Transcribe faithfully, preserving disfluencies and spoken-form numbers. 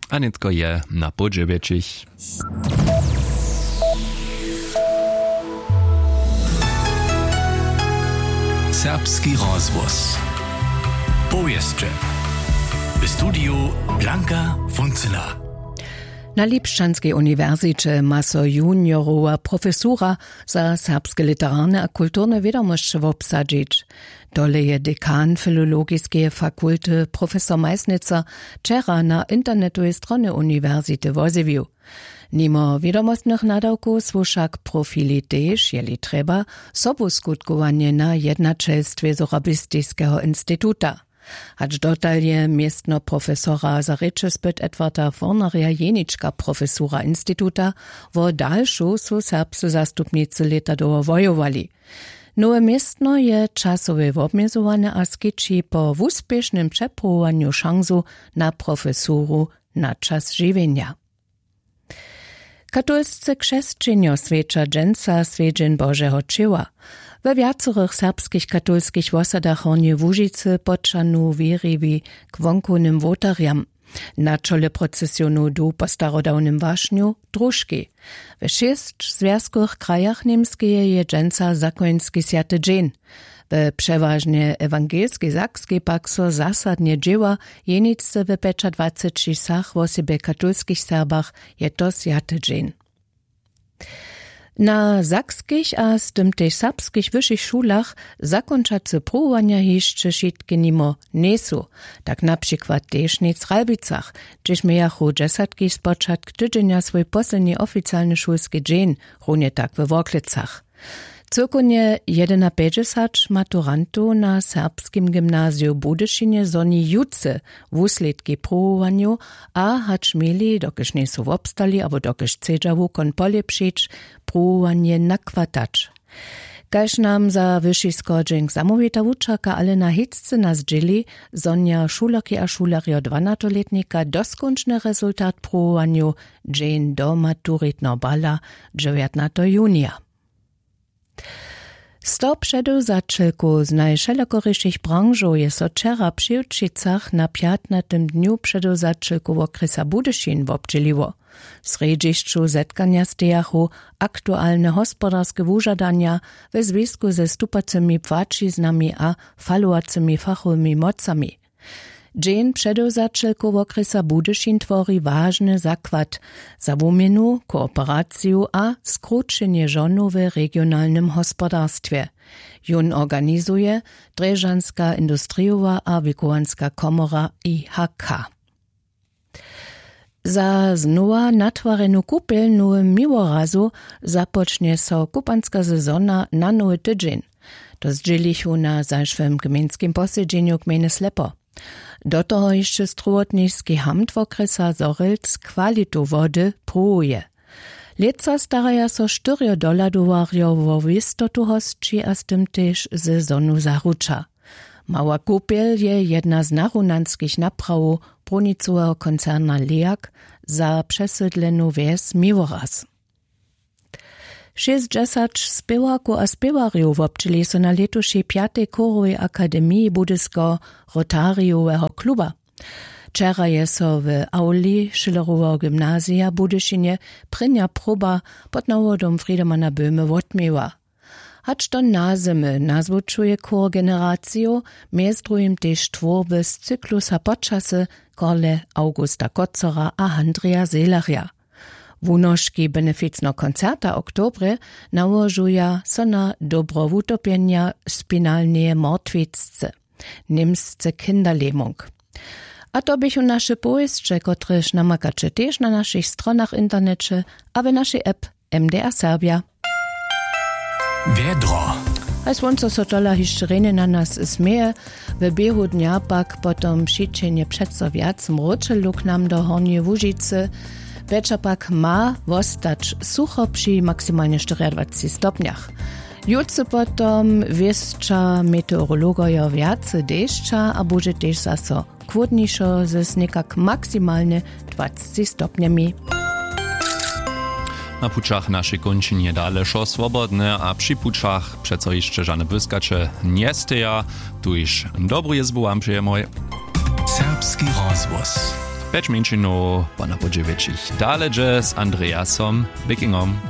a nitko je na Podžewiečich. Serbski rozvoz. Powieszcze. W studiu Blanka Funzela. Na Lipšćanskej uniwersycie ma so juniorova profesura za serbske literarne a kulturne wiadomości obsadzić. Dole je dekan filologiskiej fakulty profesor Majsnica wczera na internetowej stronie uniwersytety woziwił. Nimo wiadomostnych nadawków słuszak profili też, jeli trzeba, sobuskutkowanie na jednaczelstwie Zorabistyjskiego Instytuta. Acz dotal je miestno profesora za reče spyt Edwarda Fornaria Jenička profesura Instytuta wo dalšu su serbscy zastupnicy leta doło wojowali. Nowe miestno je czasowe obmiezowane a skiči po wuspiesznym przepróbowaniu szansu na profesuru na czas żywienia. Katolscy chrześcijanie świecza dżęca świeczeń Bożego Dzieła. We wiacorych serbskich katolskich wosadach Hornie Łużycy podczanu wierywi k wonkunym wotarjam. Na czole procesjonu do po starodawnym waśniu drużki. We sześć związkowych krajach niemskie je dżęca zakoński siaty dzień. We przeważnie ewangelskiej sakskiej pak so zasadnie dzieła jenicce we pecza dwadzieścia sach w osobie katolskich Serbach je to siaty dzień. Na sakskich a z tym też serbskich wyższych szulach zakończacy próbowania jeszcze wszystkie nimo nesu, tak na przykład też nic w Ralbicach, gdzieś miachu dziesiątki z początku tydzienia swój posledni oficjalny szulski dzień, równie tak we Woklicach. Cyrkunie jedyna pięćdziesiąt maturantów na serbskim gimnazju Budyszynie zoni jutce wusledki próbowaniu, a hacz mieli, dokiż nie są obstali, albo dokiż chcedżawu kon polepszyć próbowanie nakładać. Kaž nam za wyższy skodzień zamówita wuczaka, ale na hitce nas dzieli, zonia szulaki a szulari od dwanastoletnika doskonczny rezultat próbowaniu dzień do maturitno bala dziewiętnastego junia. Sto przedu zaczylku z najszerokoryszych branżów jest od wczera przy Uczycach na piętnastym dniu przedu zaczylku w okresie Budyszin obdzieliło. W sredziszczu zetkania stejachu aktualne gospodarskie wużadania we związku ze stupacymi płaciznami a faluacymi fachowymi mocami. Dzień przedu zaczylku w okresie Budyszin tworzy ważny zakład za wumienu, kooperację a skrócenie żonu w regionalnym gospodarstwie. Jun organizuje Dreżanska Industriowa a Wikowanska Komora I H K. Za znowa natwarenu kupelnu miłorazu zapocznie so kupanska sezona na nowy tydzień. To zdzielichu na zaszłym gminskim posiedzeniu gminy Slepo. Do toho jeszcze strowotniski hamt w okresa Zorylc kwalitu wody próbuje. Leca staraja so cztery dolarów wo wistotu hostči a z tym też sezonu zarucza. Mała kupiel je jedna z narunanskich naprawów brunicowego koncerna Leak za przesydlenu wes Miłoraz. sześćdziesiąt spiewaków a spiewariów obczyli so na letuszej piatej korowej akademii budysko Rotariowego kluba. Wczera je so w auli Schillerowego gimnazja Budyszynie prynja próba pod nawodom Friedemana Böhme odmiewa. Hacz to na zimy nazwuczuje kor generacjo, między drugim też twórby z cyklusa podczasy Korle Augusta Kocora a Andrea Selaria. Wunoszki beneficno koncerta oktobre nałożuja so na dobrowutopienia spinalnie mortwicce, niemsce kinderlähmung. A to bychu nasze pojeźdźcze, kotryż namakacze też na naszych stronach internecie, a w naszej app M D R Serbia. Wiedro. A słońce so tola hiszczeriny na nas smieje, w biehu dnia pak potom przyczynie przeco wiac mroczelu k nam do Hornie Łużycy. Wieczór pak ma wostać sucho przy maksymalnie czterdziestu stopniach. Jutro potom wieszcza meteorologoja wiacy deszcza, a będzie też zaso chłodniejszo ze snekak maksymalnie dwadzieścia stopniami. Na puczach nasze kończynie daleko swobodne, a przy puczach przeco jeszcze żadne błyskacze nie steja. Tu już dobry jest, bo wam przyjemoj. Serbski rozvoz. Peć minčinu po na podževěčích. Dále z Andreasom Wikingom.